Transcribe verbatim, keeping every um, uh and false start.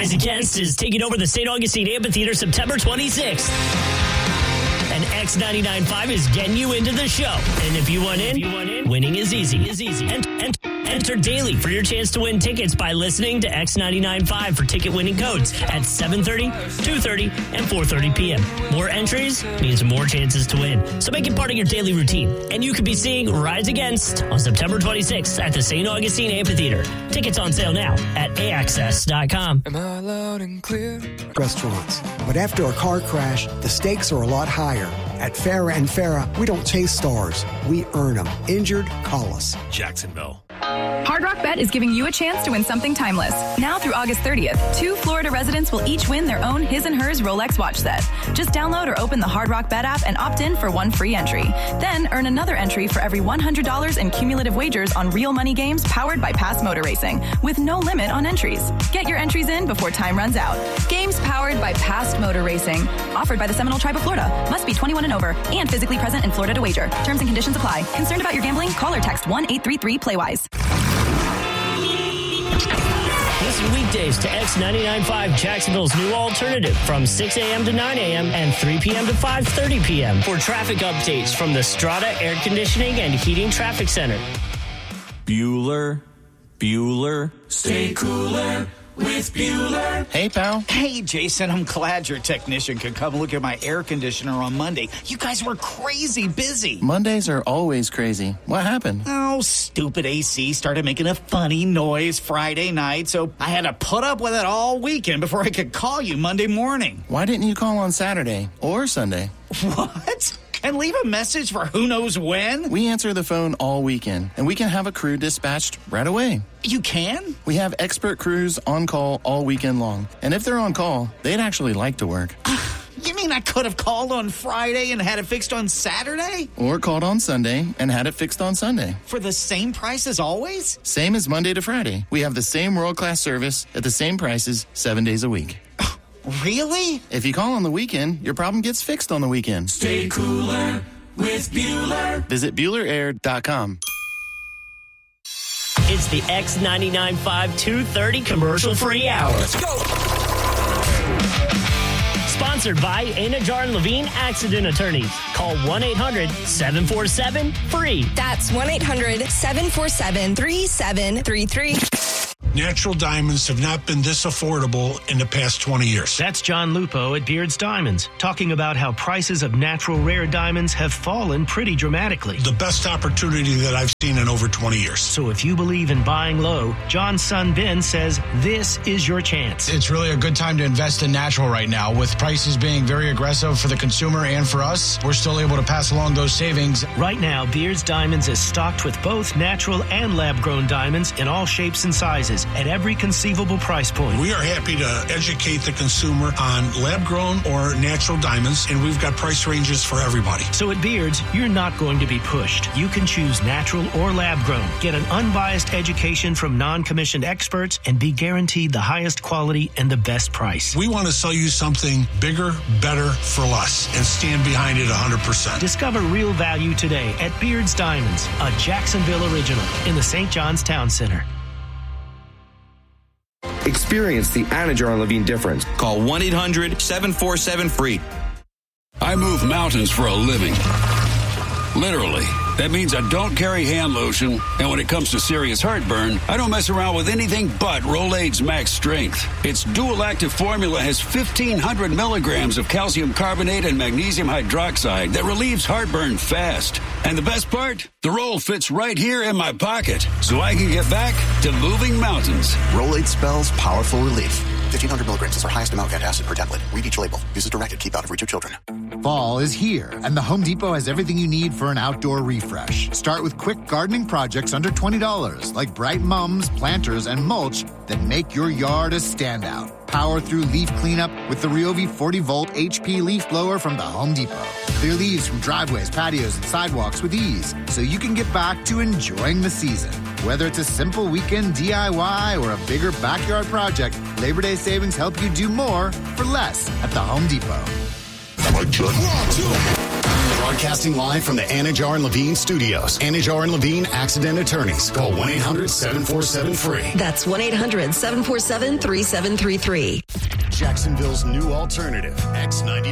Rise Against is taking over the Saint Augustine Amphitheater September twenty-sixth. And X ninety-nine point five is getting you into the show. And if you want in, you want in winning is easy. Is easy. And, and enter daily for your chance to win tickets by listening to X ninety-nine point five for ticket winning codes at seven thirty, two thirty, and four thirty p.m. More entries means more chances to win. So make it part of your daily routine. And you could be seeing Rise Against on September twenty-sixth at the Saint Augustine Amphitheater. Tickets on sale now at a access dot com. Am I loud and clear? Restaurants. But after a car crash, the stakes are a lot higher. At Farah and Farah, we don't chase stars. We earn them. Injured, call us. Jacksonville. Hard Rock Bet is giving you a chance to win something timeless. Now through August thirtieth, two Florida residents will each win their own His and Hers Rolex watch set. Just download or open the Hard Rock Bet app and opt in for one free entry. Then earn another entry for every one hundred dollars in cumulative wagers on real money games powered by Past Motor Racing, with no limit on entries. Get your entries in before time runs out. Games powered by Past Motor Racing. Offered by the Seminole Tribe of Florida. Must be twenty-one and over and physically present in Florida to wager. Terms and conditions apply. Concerned about your gambling? Call or text one eight three three play wise. Listen weekdays to X ninety-nine point five, Jacksonville's new alternative, from six a.m. to nine a.m. and three p.m. to five thirty p.m. for traffic updates from the Strata Air Conditioning and Heating Traffic Center. Bueller, Bueller, stay cooler with Bueller. Hey, pal. Hey, Jason, I'm glad your technician could come look at my air conditioner on Monday. You guys were crazy busy. Mondays are always crazy. What happened? Oh, stupid A C started making a funny noise Friday night, so I had to put up with it all weekend before I could call you Monday morning. Why didn't you call on Saturday or Sunday? What? And leave a message for who knows when? We answer the phone all weekend, and we can have a crew dispatched right away. You can? We have expert crews on call all weekend long. And if they're on call, they'd actually like to work. You mean I could have called on Friday and had it fixed on Saturday? Or called on Sunday and had it fixed on Sunday. For the same price as always? Same as Monday to Friday. We have the same world-class service at the same prices seven days a week. Really? If you call on the weekend, your problem gets fixed on the weekend. Stay cooler with Bueller. Visit Bueller Air dot com. It's the X ninety-nine point five two thirty commercial-free hour. Let's go. Sponsored by Anajar and Levine Accident Attorneys. Call one eight hundred seven four seven free. That's one eight hundred seven four seven three seven three three. Natural diamonds have not been this affordable in the past twenty years. That's John Lupo at Beards Diamonds, talking about how prices of natural rare diamonds have fallen pretty dramatically. The best opportunity that I've seen in over twenty years. So if you believe in buying low, John's son Ben says this is your chance. It's really a good time to invest in natural right now. With prices being very aggressive for the consumer and for us, we're still able to pass along those savings. Right now, Beards Diamonds is stocked with both natural and lab-grown diamonds in all shapes and sizes at every conceivable price point. We are happy to educate the consumer on lab-grown or natural diamonds, and we've got price ranges for everybody. So at Beards, you're not going to be pushed. You can choose natural or lab-grown. Get an unbiased education from non-commissioned experts and be guaranteed the highest quality and the best price. We want to sell you something bigger, better, for less, and stand behind it one hundred percent. Discover real value today at Beards Diamonds, a Jacksonville original in the Saint John's Town Center. Experience the Anajar and Levine difference. Call one eight hundred seven four seven free. I move mountains for a living. Literally. That means I don't carry hand lotion, and when it comes to serious heartburn, I don't mess around with anything but Rolaids Max Strength. Its dual-active formula has fifteen hundred milligrams of calcium carbonate and magnesium hydroxide that relieves heartburn fast. And the best part? The roll fits right here in my pocket, so I can get back to moving mountains. Rolaids spells powerful relief. fifteen hundred milligrams is our highest amount of antacid per tablet. Read each label. Use as directed. Keep out of reach of children. Fall is here, and the Home Depot has everything you need for an outdoor refresh. Start with quick gardening projects under twenty dollars, like bright mums, planters, and mulch that make your yard a standout. Power through leaf cleanup with the Ryobi forty volt H P leaf blower from the Home Depot. Clear leaves from driveways, patios, and sidewalks with ease, so you can get back to enjoying the season. Whether it's a simple weekend D I Y or a bigger backyard project, Labor Day savings help you do more for less at the Home Depot. Broadcasting live from the Anajar and Levine studios. Anajar and Levine Accident Attorneys. Call one eight hundred seven four seven free. That's one eight hundred seven four seven three seven three three. Jacksonville's new alternative, X ninety-nine.